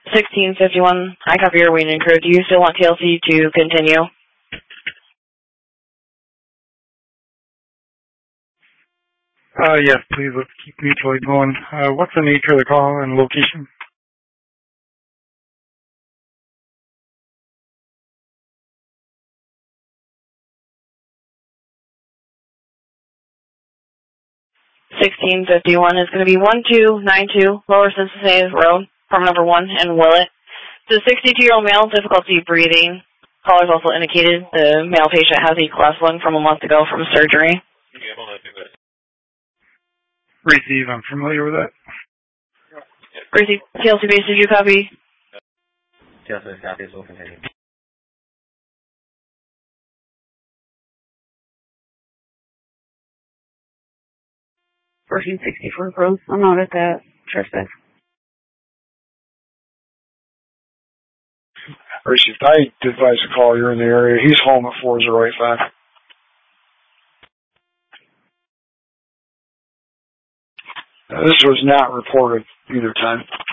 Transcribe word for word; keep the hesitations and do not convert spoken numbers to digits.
sixteen fifty-one, I copy your wing and crew. Do you still want T L C to continue? Uh, yes, please, let's keep mutually going. Uh, what's the nature of the call and location? sixteen fifty-one is going to be one two nine two, Lower Cincinnati Road, farm number one, and Willett. The sixty-two-year-old male, difficulty breathing. Callers also indicated the male patient has E class one from a month ago from surgery. Receive, I'm familiar with that. Receive, T L C base, did you copy? T L C base copies will continue. fourteen sixty-four Rose, I'm out at that church base. Received, I advise the caller you're in the area. He's home at four oh eight five. This was not reported either time.